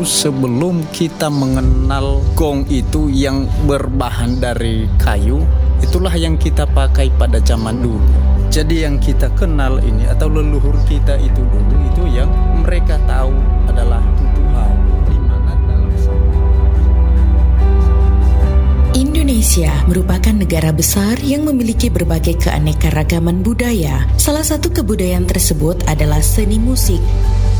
sebelum kita mengenal gong itu yang berbahan dari kayu, itulah yang kita pakai pada zaman dulu. Jadi yang kita kenal ini atau leluhur kita itu dulu, itu yang mereka tahu adalah tutuhau. Indonesia merupakan negara besar yang memiliki berbagai keanekaragaman budaya. Salah satu kebudayaan tersebut adalah seni musik.